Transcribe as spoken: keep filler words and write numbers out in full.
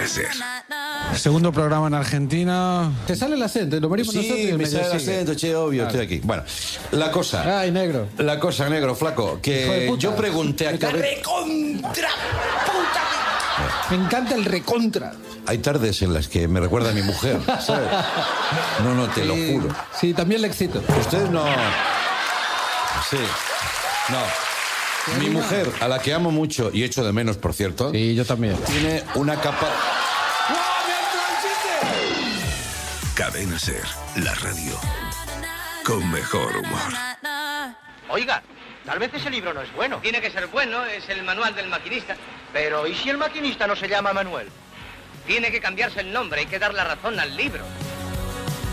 Cadena Ser. Segundo programa en Argentina. Te sale el acento, lo morimos Sí, nosotros y me medio sale el sigue. acento, che, obvio, Claro. estoy aquí. Bueno, la cosa... Ay, negro. La cosa, negro, flaco, Hijo de que puta. yo pregunté a Me Cabeza... recontra puta. Me encanta el recontra. Hay tardes en las que me recuerda a mi mujer, ¿sabes? No, no, te lo Sí, juro. Sí, también le excito. Ustedes no... Sí, no. Mi mujer, a la que amo mucho y echo de menos, por cierto, Sí, yo también. tiene una capa... Cadena Ser, la radio con mejor humor. Oiga, tal vez ese libro no es bueno. Tiene que ser bueno, es el manual del maquinista. Pero ¿y si el maquinista no se llama Manuel? Tiene que cambiarse el nombre, hay que dar la razón al libro.